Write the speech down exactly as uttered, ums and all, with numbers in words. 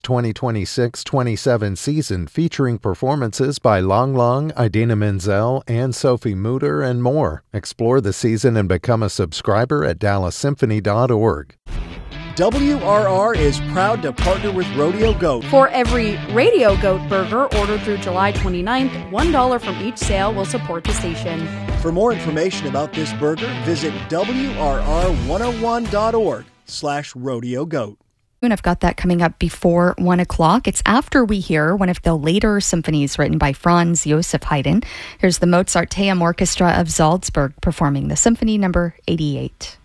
twenty twenty-six twenty-seven season featuring performances by Lang Lang, Idina Menzel, and Sophie Mutter, and more. Explore the season and become a subscriber at dallas symphony dot org. W R R is proud to partner with Rodeo Goat. For every Radio Goat burger ordered through July twenty-ninth, one dollar from each sale will support the station. For more information about this burger, visit W R R one oh one dot org slash Rodeo Goat. And I've got that coming up before one o'clock. It's after we hear one of the later symphonies written by Franz Joseph Haydn. Here's the Mozarteum Orchestra of Salzburg performing the Symphony Number eighty-eight.